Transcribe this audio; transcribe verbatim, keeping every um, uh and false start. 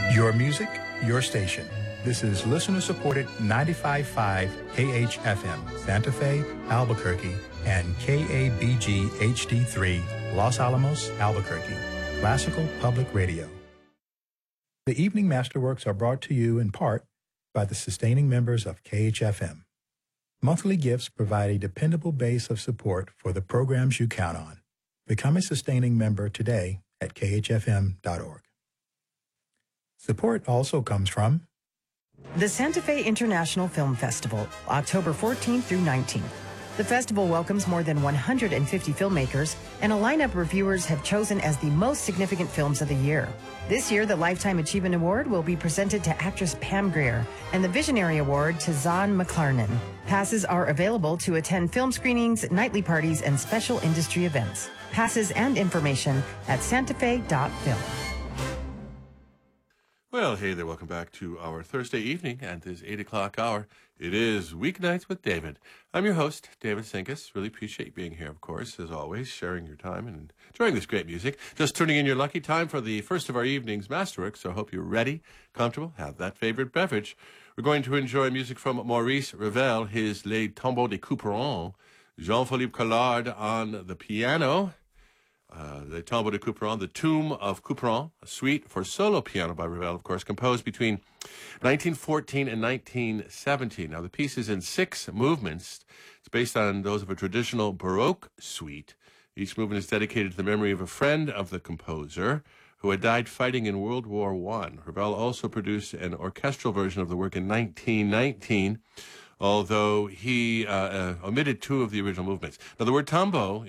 Your music, your station. This is listener-supported ninety-five point five K H F M, Santa Fe, Albuquerque, and K A B G H D three, Los Alamos, Albuquerque. Classical Public Radio. The Evening Masterworks are brought to you in part by the sustaining members of K H F M. Monthly gifts provide a dependable base of support for the programs you count on. Become a sustaining member today at K H F M dot org. Support also comes from the Santa Fe International Film Festival, October fourteenth through nineteenth. The festival welcomes more than one hundred fifty filmmakers, and a lineup reviewers have chosen as the most significant films of the year. This year, the Lifetime Achievement Award will be presented to actress Pam Grier and the Visionary Award to Zahn McClarnon. Passes are available to attend film screenings, nightly parties, and special industry events. Passes and information at santa fe dot film. Well, hey there, welcome back to our Thursday evening at this eight o'clock hour. It is Weeknights with David. I'm your host, David Sinkus. Really appreciate being here, of course, as always, sharing your time and enjoying this great music. Just turning in your lucky time for the first of our evening's Masterworks, so I hope you're ready, comfortable, have that favorite beverage. We're going to enjoy music from Maurice Ravel, his Les Tombeaux de Couperin, Jean-Philippe Collard on the piano, Uh, the Tombeau de Couperin, The Tomb of Couperin, a suite for solo piano by Ravel, of course, composed between nineteen fourteen and nineteen seventeen. Now, the piece is in six movements. It's based on those of a traditional Baroque suite. Each movement is dedicated to the memory of a friend of the composer who had died fighting in World War One. Ravel also produced an orchestral version of the work in nineteen nineteen, although he uh, uh, omitted two of the original movements. Now, the word tombeau